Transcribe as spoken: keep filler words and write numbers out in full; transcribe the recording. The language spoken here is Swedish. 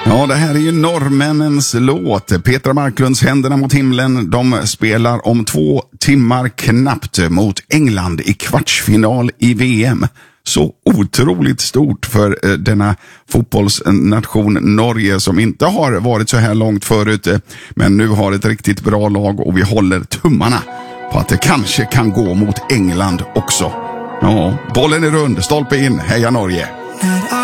Ja, det här är ju norrmännens låt. Petra Marklunds Händerna mot himlen. De spelar om två timmar knappt mot England i kvartsfinal i V M. Så otroligt stort för eh, denna fotbollsnation Norge som inte har varit så här långt förut. Eh, men nu har ett riktigt bra lag och vi håller tummarna på att det kanske kan gå mot England också. Ja, bollen är rund, stolpe in, heja Norge!